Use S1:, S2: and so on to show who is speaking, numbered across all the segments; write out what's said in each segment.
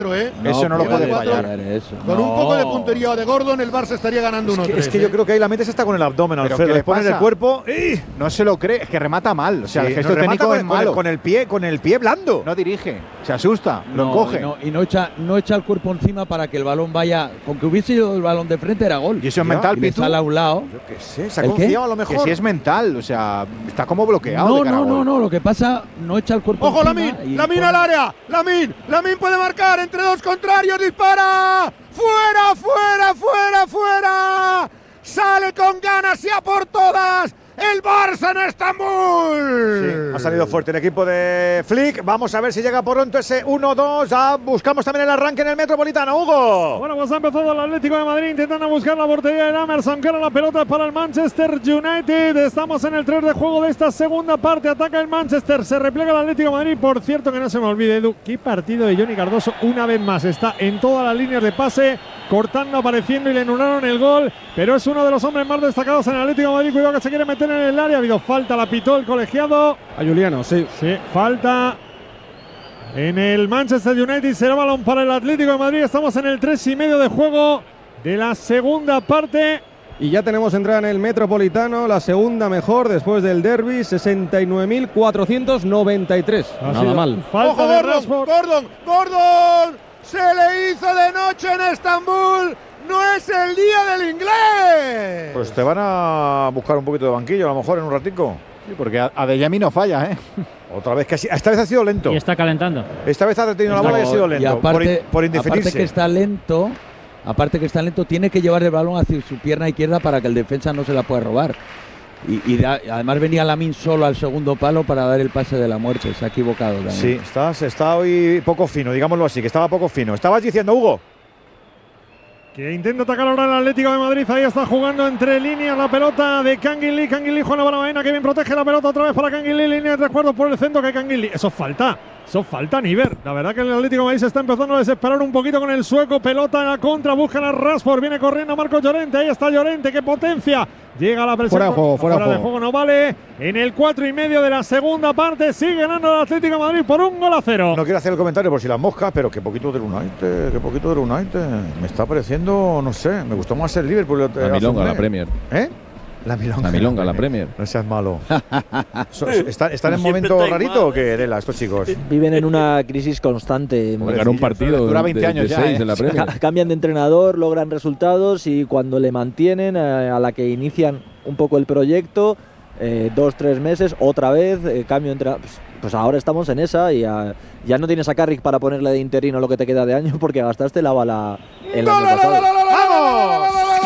S1: Eso no lo puede fallar.
S2: Con un poco de puntería de Gordon, el Barça estaría ganando 1-3.
S1: Es que yo creo que ahí la metes hasta con el abdomen, Alfredo. Le pones el cuerpo. No se lo cree, es que remata mal. O sea, el gesto técnico es malo. Con el pie blando. No dirige. Se asusta, lo encoge.
S3: Y no echa el cuerpo encima para que el balón vaya. Con que hubiese ido el balón de frente era gol.
S1: Y eso es mental,
S3: Pitu. Sale a un lado.
S1: Yo qué sé, se ha confiado a lo mejor. Que si es mental, o sea, está como bloqueado.
S3: No. Lo que pasa, no echa el cuerpo
S2: encima.
S3: ¡Ojo,
S2: Lamin al área! ¡Lamin puede marcar entre dos contrarios! ¡Dispara! ¡Fuera! ¡Sale con ganas y a por todas! ¡El Barça en Estambul!
S1: Sí, ha salido fuerte el equipo de Flick. Vamos a ver si llega pronto ese 1-2. Buscamos también el arranque en el Metropolitano, Hugo.
S4: Bueno, pues ha empezado el Atlético de Madrid intentando buscar la portería de Emerson, que era la pelota para el Manchester United. Estamos en el 3 de juego de esta segunda parte. Ataca el Manchester, se repliega el Atlético de Madrid. Por cierto, que no se me olvide, Edu, qué partido de Johnny Cardoso una vez más. Está en todas las líneas de pase, cortando, apareciendo, y le anularon el gol. Pero es uno de los hombres más destacados en el Atlético de Madrid. Cuidado que se quiere meter en el área. Ha habido falta, la pitó el colegiado.
S5: A Juliano, sí.
S4: Sí, falta en el Manchester United. Será balón para el Atlético de Madrid. Estamos en el 3,5 de juego de la segunda parte.
S5: Y ya tenemos entrada en el Metropolitano, la segunda mejor después del derbi, 69.493. Nada mal.
S2: Falta de Gordon. Se le hizo de noche en Estambul. No es el día del inglés.
S1: Pues te van a buscar un poquito de banquillo, a lo mejor en un ratico. Sí, porque Adeyemi no falla, ¿eh? Otra vez, esta vez ha sido lento.
S6: Y está calentando.
S1: Esta vez ha retenido la bola y ha sido lento.
S3: Y aparte,
S1: por indefinirse.
S3: Aparte que está lento, tiene que llevar el balón hacia su pierna izquierda para que el defensa no se la pueda robar. Y además venía Lamin solo al segundo palo para dar el pase de la muerte. Se ha equivocado también.
S1: Sí, está hoy poco fino, digámoslo así, que estaba poco fino. Estabas diciendo, Hugo.
S4: Que intenta atacar ahora el Atlético de Madrid. Ahí está jugando entre líneas la pelota de Kangin Lee. Juan Barahena, que bien protege la pelota otra vez para Kangin Lee. Línea de 3 cuartos por el centro que Kangin Lee. Eso falta Niver. La verdad que el Atlético de Madrid se está empezando a desesperar un poquito con el sueco. Pelota en la contra, buscan a Rashford. Viene corriendo Marcos Llorente. Ahí está Llorente, que potencia. Llega la presión.
S5: Fuera
S4: de juego no vale. En el 4,5 de la segunda parte sigue ganando el Atlético de Madrid por 1-0.
S1: No quiero hacer el comentario por si las moscas, pero qué poquito del United. Me está pareciendo, no sé, me gustó más el Liverpool.
S7: La milonga, la Premier.
S1: La milonga,
S7: la Premier.
S1: No seas malo. ¿Están en un momento rarito o qué, Adela, estos chicos?
S8: Viven en una crisis constante.
S7: Ganar un partido
S1: dura 20 años
S7: de
S1: ya,
S7: 6 en la Premier.
S8: Cambian de entrenador, logran resultados y cuando le mantienen, a la que inician un poco el proyecto, 2-3 meses, otra vez, cambio entre... Pues ahora estamos en esa y ya no tienes a Carrick para ponerle de interino lo que te queda de año porque gastaste la bala el año pasado.
S2: ¡Vamos!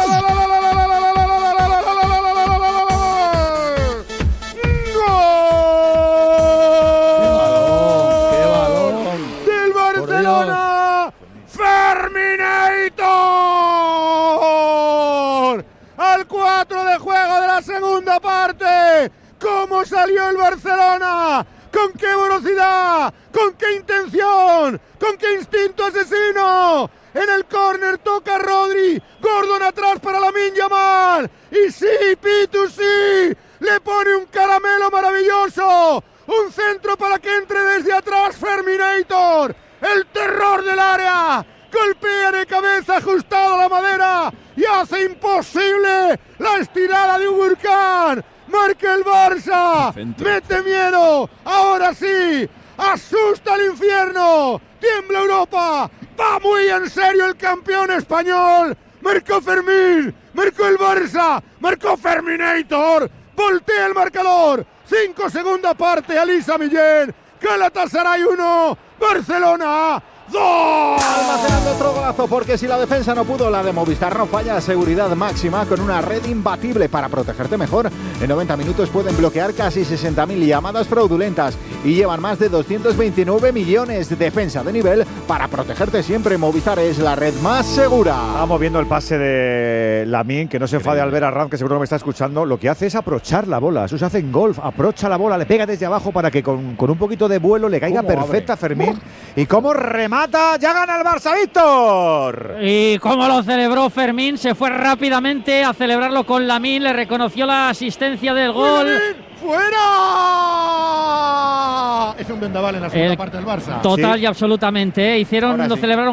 S2: Al 4 de juego de la segunda parte. ¿Cómo salió el Barcelona? ¿Con qué velocidad? ¿Con qué intención? ¿Con qué instinto asesino? En el córner toca Rodri. Gordon atrás para Lamine Yamal. Y sí, Pitu, sí. Le pone un caramelo maravilloso. Un centro para que entre desde atrás Ferminator. El terror del área. Golpea de cabeza ajustado a la madera y hace imposible la estirada de un huracán. Marca el Barça. Mete miedo. Ahora sí. Asusta al infierno. Tiembla Europa. Va muy en serio el campeón español. Marcó Fermín. Marcó el Barça. Marcó Ferminator. Voltea el marcador. 5 segunda parte. Alisa Millén. Galatasaray 1. Barcelona 2.
S1: Almacenando otro golazo, porque si la defensa no pudo, la de Movistar no falla. Seguridad máxima con una red imbatible para protegerte mejor. En 90 minutos pueden bloquear casi 60.000 llamadas fraudulentas y llevan más de 229 millones de defensa de nivel para protegerte siempre. Movistar es la red más segura. Estamos viendo el pase de Lamine, que no se enfade al ver a Ram, que seguro me está escuchando. Lo que hace es aprochar la bola. Eso se hace en golf. Aprocha la bola, le pega desde abajo para que con un poquito de vuelo le caiga perfecta a Fermín. Y cómo remata. Ya gana el Barça, Víctor.
S6: Y cómo lo celebró Fermín. Se fue rápidamente a celebrarlo con Lamine. Le reconoció la asistencia del gol.
S2: ¡Fuera! Es un vendaval en la segunda parte del Barça.
S6: Total y absolutamente. Lo celebraron